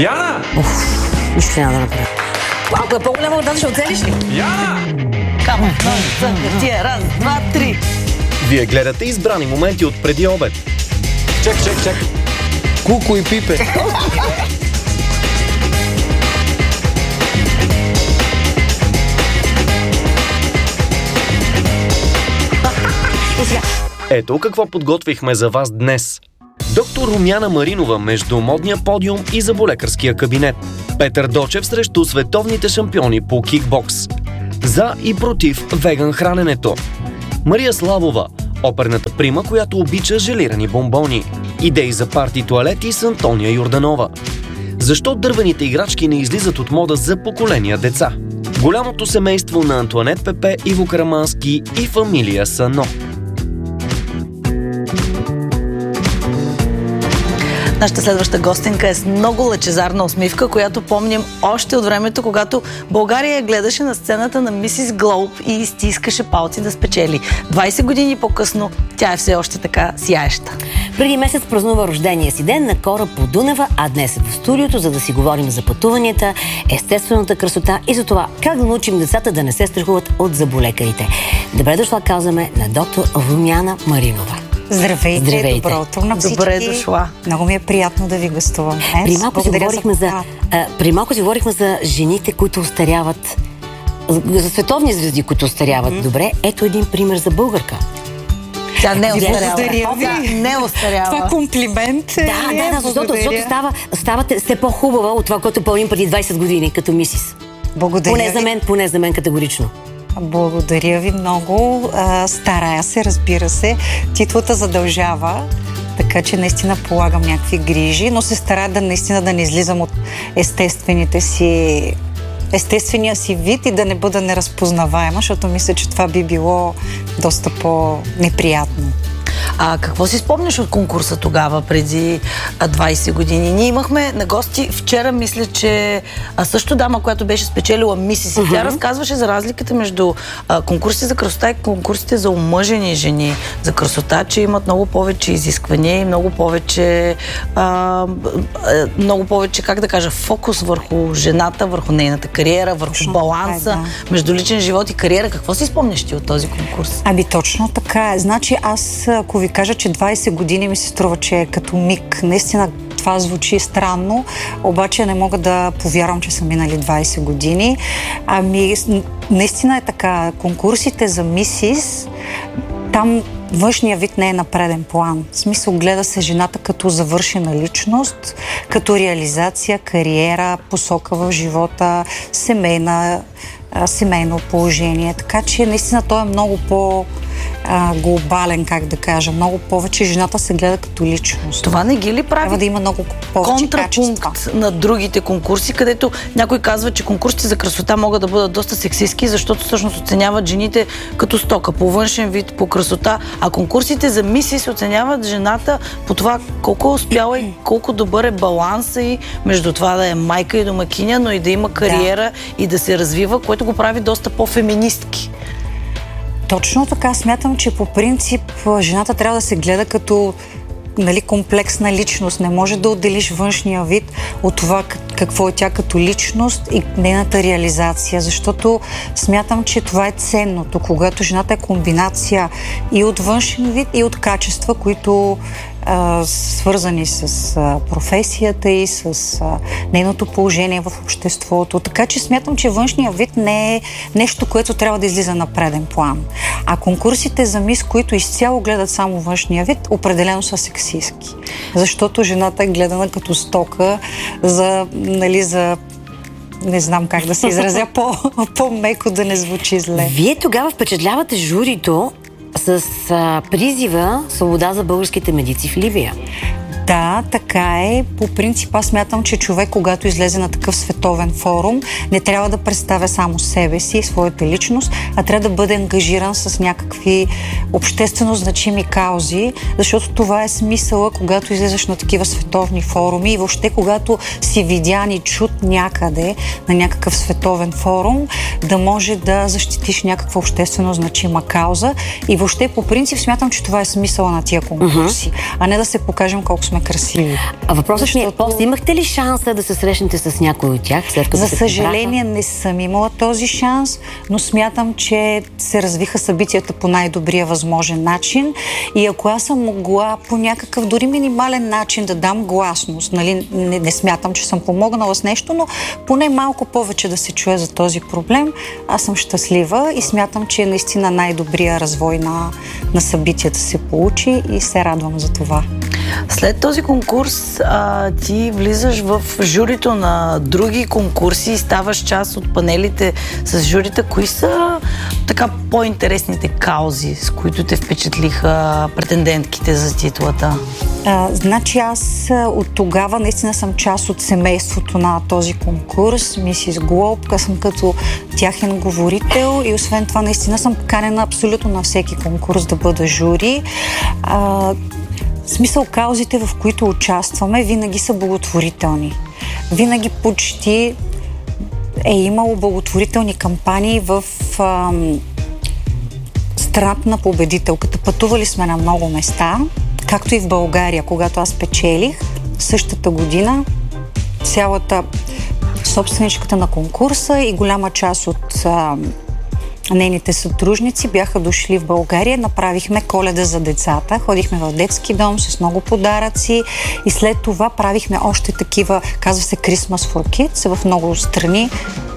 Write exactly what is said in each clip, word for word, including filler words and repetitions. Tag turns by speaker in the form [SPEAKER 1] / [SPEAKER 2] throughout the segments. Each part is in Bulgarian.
[SPEAKER 1] Яна!
[SPEAKER 2] Уф, нищо няма да направя. Ако е по-голяма от ще оцелиш ли?
[SPEAKER 1] Яна!
[SPEAKER 2] Кама, тия, раз, два, три.
[SPEAKER 3] Вие гледате избрани моменти от преди обед.
[SPEAKER 1] Чек, чек, чек.
[SPEAKER 3] Куко и Пипе. Ето какво подготвихме за вас днес. Доктор Румяна Маринова между модния подиум и заболекарския кабинет. Петър Дочев срещу световните шампиони по кикбокс. За и против веган храненето. Мария Славова, оперната прима, която обича желирани бомбони. Идеи за парти туалети с Антония Йорданова. Защо дървените играчки не излизат от мода за поколения деца? Голямото семейство на Антуанет Пепе, Иво Карамански и фамилия Сано.
[SPEAKER 2] Нашата следваща гостинка е с много лъчезарна усмивка, която помним още от времето, когато България гледаше на сцената на Мисис Глоуб и стискаше палци да спечели. двайсет години по-късно тя е все още така сияеща.
[SPEAKER 4] Преди месец празнува рождения си ден на Кора Подунева, а днес е в студиото, за да си говорим за пътуванията, естествената красота и за това как да научим децата да не се страхуват от заболекарите. Добре дошла, казваме на доктор Румяна Маринова.
[SPEAKER 5] Здравейте,
[SPEAKER 4] Здравейте.
[SPEAKER 5] добро утро на всички.
[SPEAKER 2] Добре дошла.
[SPEAKER 5] Много ми е приятно да ви гостувам.
[SPEAKER 4] При малко, си говорихме, за, а, при малко си говорихме за жените, които остаряват, за световни звезди, които остаряват mm-hmm. добре. Ето един пример за българка.
[SPEAKER 2] Тя не остарява.
[SPEAKER 5] Благодаря ви.
[SPEAKER 2] Не остарява.
[SPEAKER 5] Това комплимент.
[SPEAKER 4] Да, да, да, защото, защото става, ставате сте по-хубава от това, което пълним преди двайсет години, като мисис.
[SPEAKER 5] Благодаря
[SPEAKER 4] поне за мен, поне за мен категорично.
[SPEAKER 5] Благодаря ви много. А, старая се, разбира се. Титлата задължава, така че наистина полагам някакви грижи, но се старая да наистина да не излизам от естествените си естествения си вид и да не бъда неразпознаваема, защото мисля, че това би било доста по-неприятно.
[SPEAKER 2] А какво си спомняш от конкурса тогава, преди двайсет години? Ние имахме на гости вчера, мисля, че а също дама, която беше спечелила Мисис. Uh-huh. Тя разказваше за разликата между а, конкурсите за красота и конкурсите за омъжени жени за красота, че имат много повече изисквания и много повече а, много повече, как да кажа, фокус върху жената, върху нейната кариера, върху точно баланса така, да. Между личен живот и кариера. Какво си спомняш ти от този конкурс?
[SPEAKER 5] Ами точно така е. Значи аз, ако ви кажа, че двайсет години ми се струва, че е като миг. Наистина това звучи странно, обаче не мога да повярвам, че са минали двайсет години. Ами, наистина е така. Конкурсите за Мисис, там външния вид не е на преден план. В смисъл, гледа се жената като завършена личност, като реализация, кариера, посока в живота, семейна, семейно положение. Така че наистина той е много по- А, глобален, как да кажа. Много повече жената се гледа като личност.
[SPEAKER 2] Това не ги ли прави?
[SPEAKER 5] Трябва да има много повече
[SPEAKER 2] контрапункт
[SPEAKER 5] качества
[SPEAKER 2] на другите конкурси, където някой казва, че конкурсите за красота могат да бъдат доста сексистки, защото всъщност оценяват жените като стока, по външен вид, по красота, а конкурсите за Мисис оценяват жената по това колко е успяла и колко добър е баланса и между това да е майка и домакиня, но и да има кариера да. И да се развива, което го прави доста по-феминистки.
[SPEAKER 5] Точно така. Смятам, че по принцип жената трябва да се гледа като, нали, комплексна личност. Не може да отделиш външния вид от това какво е тя като личност и нейната реализация, защото смятам, че това е ценното, когато жената е комбинация и от външен вид, и от качества, които а, свързани с а, професията и с а, нейното положение в обществото. Така че смятам, че външният вид не е нещо, което трябва да излиза на преден план. А конкурсите за мис, които изцяло гледат само външния вид, определено са сексистки. Защото жената е гледана като стока за, нали, за не знам как да се изразя по, по-меко, да не звучи зле.
[SPEAKER 4] Вие тогава впечатлявате журито с а, призива свобода за българските медици в Либия.
[SPEAKER 5] Да, така е. По принцип аз смятам, че човек, когато излезе на такъв световен форум, не трябва да представя само себе си и своята личност, а трябва да бъде ангажиран с някакви обществено значими каузи, защото това е смисъла, когато излезеш на такива световни форуми и въобще когато си видян и чут някъде на някакъв световен форум, да може да защитиш някаква обществено значима кауза и въобще по принцип смятам, че това е смисъла на тия конкурси, uh-huh. а не да се покажем колко сме сме красиви.
[SPEAKER 4] А въпросът
[SPEAKER 5] Защото...
[SPEAKER 4] ми е, после имахте ли шанса да се срещнете с някой от тях, след като
[SPEAKER 5] За
[SPEAKER 4] се
[SPEAKER 5] съжаление
[SPEAKER 4] побраха?
[SPEAKER 5] не съм имала този шанс, но смятам, че се развиха събитията по най-добрия възможен начин и ако аз съм могла по някакъв дори минимален начин да дам гласност, нали, не, не смятам, че съм помогнала с нещо, но поне малко повече да се чуе за този проблем, аз съм щастлива и смятам, че наистина най-добрия развой на, на събитията се получи и се радвам за това.
[SPEAKER 2] След този конкурс а, ти влизаш в журито на други конкурси и ставаш част от панелите с журита. Кои са така по-интересните каузи, с които те впечатлиха претендентките за титлата?
[SPEAKER 5] А, значи аз от тогава наистина съм част от семейството на този конкурс, Мисис Глоб, аз съм като тяхен говорител и освен това наистина съм поканена абсолютно на всеки конкурс да бъда жури. А, В смисъл, каузите, в които участваме, винаги са благотворителни. Винаги почти е имало благотворителни кампании в ам, страната на победителката. Пътували сме на много места, както и в България, когато аз печелих същата година. Цялата собственичката на конкурса и голяма част от ам, нейните сътрудници бяха дошли в България, направихме Коледа за децата, ходихме в детски дом с много подаръци и след това правихме още такива, казва се Christmas for Kids, в много страни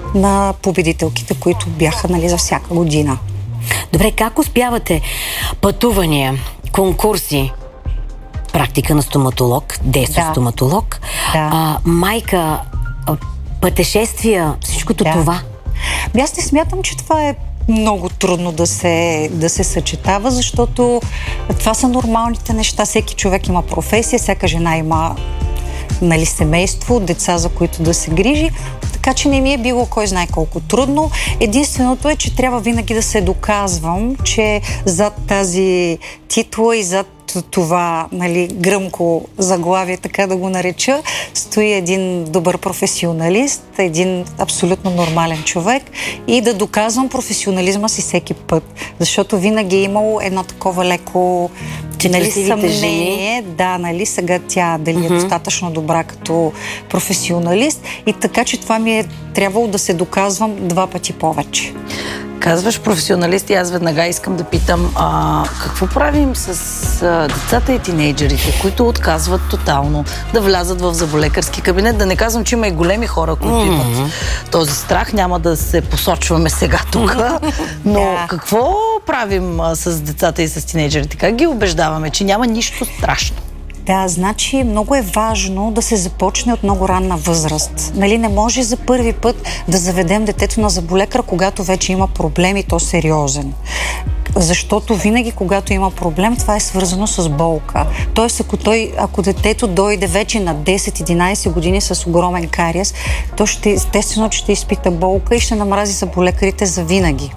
[SPEAKER 5] на победителките, които бяха, нали, за всяка година.
[SPEAKER 4] Добре, как успявате пътувания, конкурси, практика на стоматолог, действащ
[SPEAKER 5] Да.
[SPEAKER 4] стоматолог,
[SPEAKER 5] Да.
[SPEAKER 4] а, майка, а, пътешествия, всичкото
[SPEAKER 5] Да.
[SPEAKER 4] това?
[SPEAKER 5] Аз не смятам, че това е много трудно да се, да се съчетава, защото това са нормалните неща. Всеки човек има професия, всяка жена има, нали, семейство, деца, за които да се грижи. Така че не ми е било кой знае колко трудно. Единственото е, че трябва винаги да се доказвам, че зад тази титла и зад това, нали, гръмко заглавие, така да го нареча, стои един добър професионалист, един абсолютно нормален човек и да доказвам професионализма си всеки път. Защото винаги е имало едно такова леко, нали, съмнение, да, нали, сега тя дали uh-huh. е достатъчно добра като професионалист и така, че това ми е трябвало да се доказвам два пъти повече.
[SPEAKER 2] Казваш професионалисти, аз веднага искам да питам, а, какво правим с а, децата и тинейджерите, които отказват тотално да влязат в зъболекарски кабинет? Да не казвам, че има и големи хора, които mm-hmm. имат този страх, няма да се посочваме сега тук, но
[SPEAKER 5] да.
[SPEAKER 2] Какво правим а, с децата и с тинейджерите? Как ги убеждаваме, че няма нищо страшно?
[SPEAKER 5] Да, значи много е важно да се започне от много ранна възраст. Нали, не може за първи път да заведем детето на зъболекар, когато вече има проблем и то сериозен. Защото винаги, когато има проблем, това е свързано с болка. Тоест, ако, той, ако детето дойде вече на десет-единайсет години с огромен кариес, то ще, естествено, че ще изпита болка и ще намрази зъболекарите за винаги.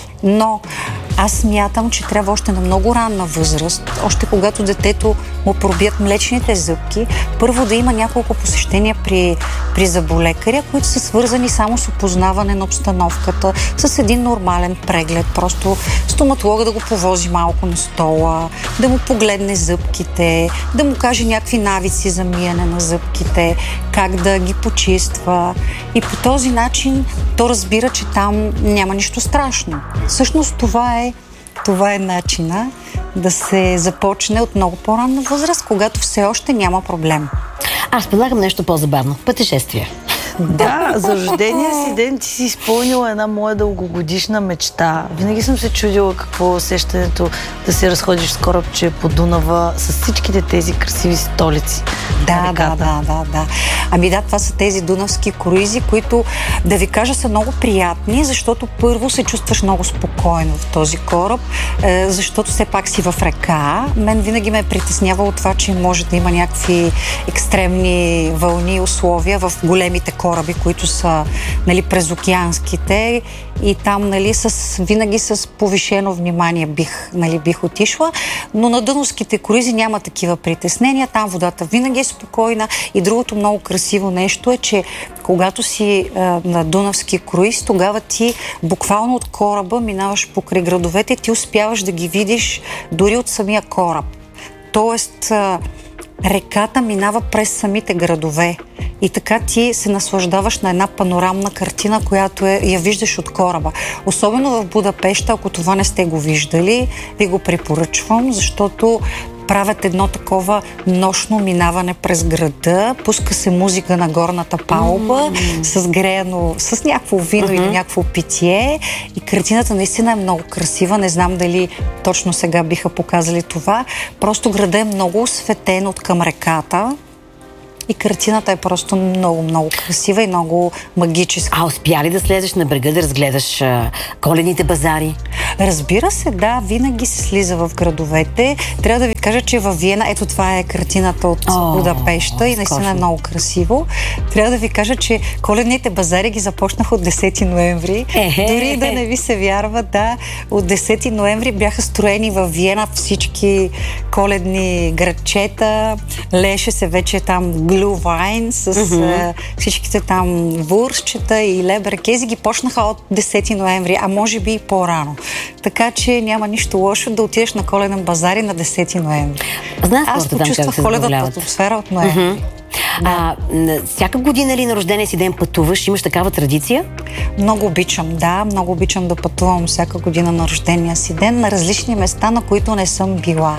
[SPEAKER 5] Но аз смятам, че трябва още на много ранна възраст, още когато детето му пробият млечните зъбки, първо да има няколко посещения при, при зъболекаря, които са свързани само с опознаване на обстановката, с един нормален преглед, просто стоматолога да го повози малко на стола, да му погледне зъбките, да му каже някакви навици за миене на зъбките, как да ги почиства и по този начин то разбира, че там няма нищо страшно. Всъщност това е, това е начина да се започне от много по-ранна възраст, когато все още няма проблем.
[SPEAKER 4] Аз предлагам нещо по-забавно. Пътешествие.
[SPEAKER 2] Да, за рождения си ден ти си изпълнила една моя дългогодишна мечта. Винаги съм се чудила какво е усещането да се разходиш с корабче по Дунава с всичките тези красиви столици.
[SPEAKER 5] Да, да, да, да, да. Ами да, това са тези дунавски круизи, които, да ви кажа, са много приятни, защото първо се чувстваш много спокойно в този кораб, е, защото все пак си в река. Мен винаги ме е притеснявало това, че може да има някакви екстремни вълни и условия в големите кораби, които са, нали, през океанските и там, нали, с, винаги с повишено внимание бих, нали, бих отишла, но на дунавските круизи няма такива притеснения, там водата винаги е спокойна и другото много красиво нещо е, че когато си а, на дунавски круиз, тогава ти буквално от кораба минаваш покрай градовете и ти успяваш да ги видиш дори от самия кораб. Тоест, а, реката минава през самите градове. И така ти се наслаждаваш на една панорамна картина, която е, я виждаш от кораба. Особено в Будапеща, ако това не сте го виждали, ви го препоръчвам, защото правят едно такова нощно минаване през града, пуска се музика на горната палуба, mm-hmm. с греяно, с някакво вино mm-hmm. или някакво питие, и картината наистина е много красива. Не знам дали точно сега биха показали това. Просто града е много осветен от към реката. И картината е просто много, много красива и много магическа.
[SPEAKER 4] А успя ли да слезеш на брега да разгледаш а, коледните базари?
[SPEAKER 5] Разбира се, да, винаги се слиза в градовете. Трябва да ви кажа, че във Виена, ето това е картината от
[SPEAKER 4] О,
[SPEAKER 5] Будапеща и наистина е много красиво. Трябва да ви кажа, че коледните базари ги започнаха от десети ноември.
[SPEAKER 4] Е-хе.
[SPEAKER 5] Дори да не ви се вярва, да, от десети ноември бяха строени във Виена всички коледни градчета. Леше се вече там глювайн с mm-hmm. всичките там вурсчета и леберкези, ги почнаха от десети ноември, а може би и по-рано. Така че няма нищо лошо да отидеш на коледен базар и на десети ноември.
[SPEAKER 4] Знаеш,
[SPEAKER 5] Аз почувствах коледната атмосфера от ноември. Mm-hmm.
[SPEAKER 4] Да. А, всяка година ли на рождения си ден пътуваш? Имаш такава традиция?
[SPEAKER 5] Много обичам, да. Много обичам да пътувам всяка година на рождения си ден на различни места, на които не съм била.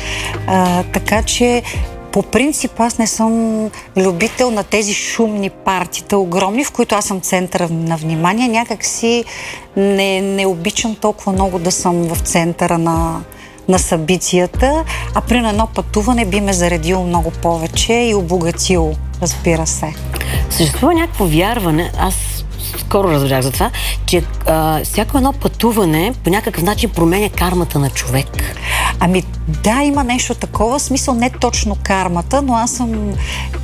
[SPEAKER 5] А, така че по принцип аз не съм любител на тези шумни партита, огромни, в които аз съм центъра на внимание. Някак си не, не обичам толкова много да съм в центъра на, на събитията, а при едно пътуване би ме заредило много повече и обогатило, разбира се.
[SPEAKER 4] Съществува някакво вярване, аз скоро разбрах за това, че а, всяко едно пътуване по някакъв начин променя кармата на човек.
[SPEAKER 5] Ами да, има нещо такова, в смисъл не точно кармата, но аз съм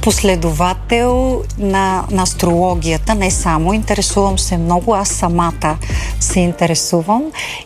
[SPEAKER 5] последовател на, на астрологията, не само, интересувам се много, аз самата се интересувам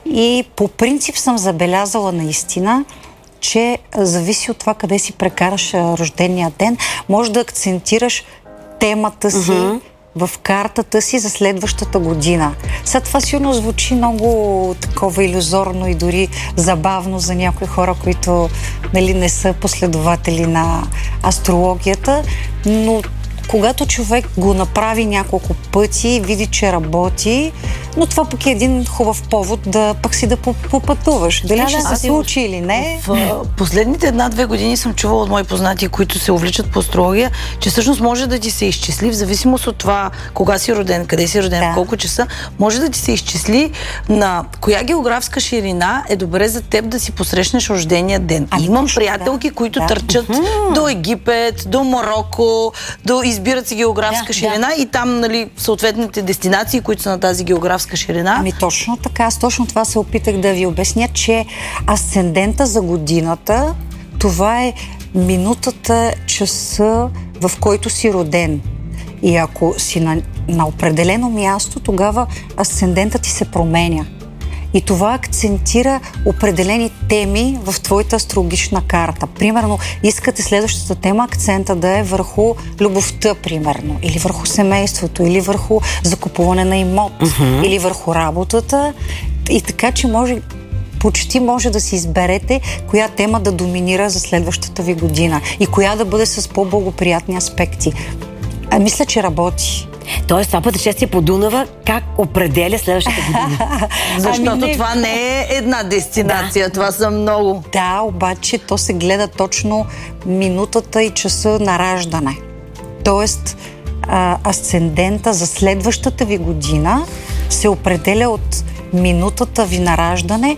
[SPEAKER 5] и по принцип съм забелязала наистина, че зависи от това къде си прекараш рождения ден, може да акцентираш темата си mm-hmm. в картата си за следващата година. Сега това сигурно звучи много такова илюзорно и дори забавно за някои хора, които нали, не са последователи на астрологията, но когато човек го направи няколко пъти и види, че работи, но това пък е един хубав повод да пък си да попътуваш. Дали да, ще да, се случи или не?
[SPEAKER 2] В, в последните една-две години съм чувала от мои познати, които се увличат по астрология, че всъщност може да ти се изчисли, в зависимост от това кога си роден, къде си роден, да. колко часа, може да ти се изчисли на коя географска ширина е добре за теб да си посрещнеш рождения ден. А, Имам точно, приятелки, да. които да. търчат mm-hmm. до Египет, до Мароко, до избират си географска да, ширина да. и там, нали, съответните дестинации, които са на тази географска ширина.
[SPEAKER 5] Ами точно така. Аз точно това се опитах да ви обясня, че асцендента за годината, това е минутата, часа, в който си роден. И ако си на, на определено място, тогава асцендентът ти се променя. И това акцентира определени теми в твоята астрологична карта. Примерно, искате следващата тема акцента да е върху любовта, примерно, или върху семейството, или върху закупуване на имот, uh-huh. или върху работата. И така, че може, почти може да си изберете коя тема да доминира за следващата ви година и коя да бъде с по-благоприятни аспекти. А, мисля, че работи.
[SPEAKER 4] Тоест, това пътешествие по Дунава как определя следващата година?
[SPEAKER 2] Защото ами не... това не е една дестинация, да. това са много.
[SPEAKER 5] Да, обаче то се гледа точно минутата и часа на раждане. Тоест, а, асцендента за следващата ви година се определя от минутата ви на раждане,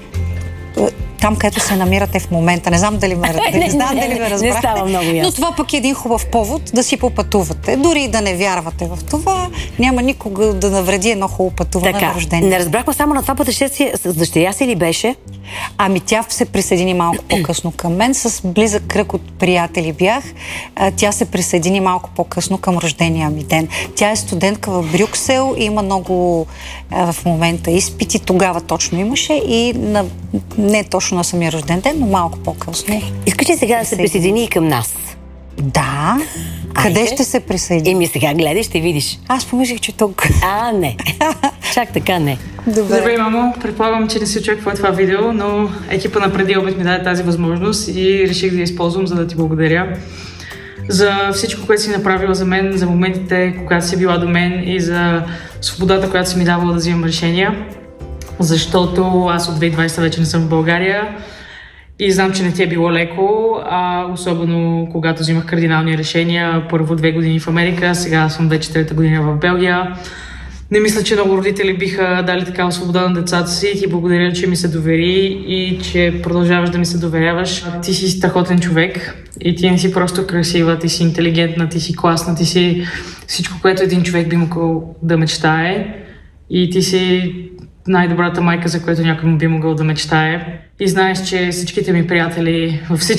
[SPEAKER 5] там, където се намирате в момента. Не знам дали ме, не, не, знам,
[SPEAKER 4] не,
[SPEAKER 5] дали ме разбрахте,
[SPEAKER 4] не става много ясно.
[SPEAKER 5] Но това пък е един хубав повод да си попътувате. Дори да не вярвате в това, няма никога да навреди едно хубаво пътуване
[SPEAKER 4] така,
[SPEAKER 5] на рождение.
[SPEAKER 4] Не разбрахме само на това пътешествие. С дъщеря си ли беше?
[SPEAKER 5] Ами тя се присъедини малко по-късно към мен. С близък кръг от приятели бях. Тя се присъедини малко по-късно към рождения ми ден. Тя е студентка в Брюксел и има много в момента изпити. Тогава точно имаше и на, не точно на самия рожден ден, но малко по-късно.
[SPEAKER 4] Искаш ли сега да се присъедини и към нас?
[SPEAKER 5] Да. Къде
[SPEAKER 4] Айде.
[SPEAKER 5] ще се присъедини?
[SPEAKER 4] Еми сега гледай, ще видиш.
[SPEAKER 5] Аз помислих, че тук.
[SPEAKER 4] А, не. Чак така не.
[SPEAKER 5] Добре.
[SPEAKER 6] Здравей, мамо! Предполагам, че не си очаква това видео, но екипа на Преди обед ми даде тази възможност и реших да я използвам, за да ти благодаря за всичко, което си направила за мен, за моментите, когато си била до мен и за свободата, която си ми давала да взимам решения. Защото аз от две хиляди и двадесета вече не съм в България и знам, че не ти е било леко, а особено когато взимах кардинални решения. Първо две години в Америка, сега съм вече трета година в Белгия. Не мисля, че много родители биха дали такава свобода на децата си и ти благодаря, че ми се довери и че продължаваш да ми се доверяваш. Ти си страхотен човек и ти не си просто красива, ти си интелигентна, ти си класна, ти си всичко, което един човек би могъл да мечтае и ти си най-добрата майка, за която някой му би могъл да мечтае. И знаеш, че всичките ми приятели във всички